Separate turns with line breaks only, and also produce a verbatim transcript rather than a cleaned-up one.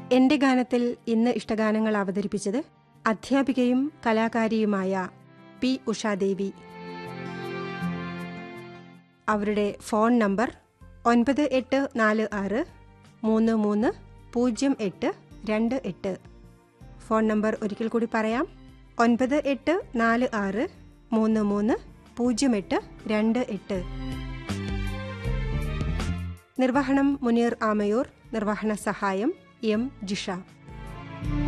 എന്റെ ഗാനത്തിൽ ഇന്ന് ഇഷ്ടഗാനങ്ങൾ അവതരിപ്പിച്ചത് അധ്യാപികയും കലാകാരിയുമായ പി ഉഷാദേവി. അവരുടെ ഫോൺ നമ്പർ ഒൻപത് എട്ട് നാല് ആറ് മൂന്ന് മൂന്ന് പൂജ്യം എട്ട് രണ്ട് എട്ട്. ഫോൺ നമ്പർ ഒരിക്കൽ കൂടി പറയാം: ഒൻപത് എട്ട് നാല് ആറ് മൂന്ന് മൂന്ന് പൂജ്യം എട്ട് രണ്ട് എട്ട്. നിർവഹണം മുനീർ ആമയൂർ. നിർവഹണ സഹായം എം ജിഷ.